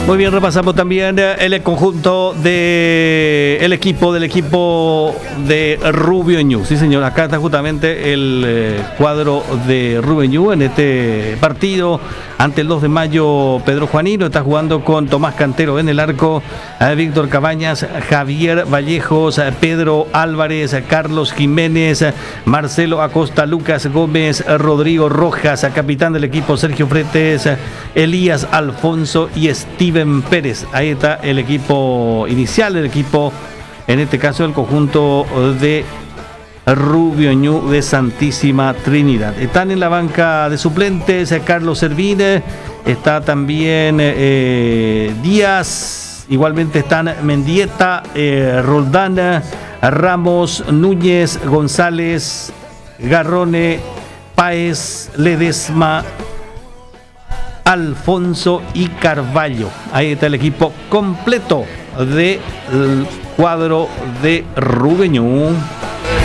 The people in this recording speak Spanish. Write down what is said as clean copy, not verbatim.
Muy bien, repasamos también el conjunto del equipo de Rubio Ñu. Sí, señor, acá está justamente el cuadro de Rubio Ñu en este partido ante el 2 de mayo. Pedro Juanino está jugando con Tomás Cantero en el arco, Víctor Cabañas, Javier Vallejos, Pedro Álvarez, Carlos Jiménez, Marcelo Acosta, Lucas Gómez, Rodrigo Rojas, capitán del equipo Sergio Fretes, Elías Alfonso y Steven Pérez. Ahí está el equipo inicial, el equipo, en este caso el conjunto de Rubio Ñu de Santísima Trinidad. Están en la banca de suplentes Carlos Servine, está también Díaz, igualmente están Mendieta, Roldán, Ramos, Núñez, González, Garrone, Páez, Ledesma, Alfonso y Carvalho. Ahí está el equipo completo del cuadro de Rubio Ñu.